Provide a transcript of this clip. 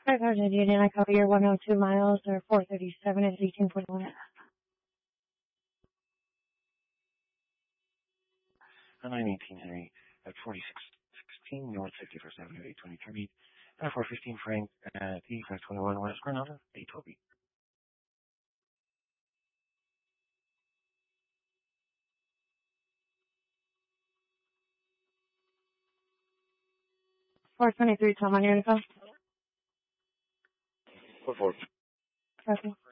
500 Union, I cover your 102 miles or 437 at 18.1. 918 Henry at 4616 North 51st Avenue, 823. 415 Frank at 8521 West Granada, 812. 423 Tom on your info. 44. Okay.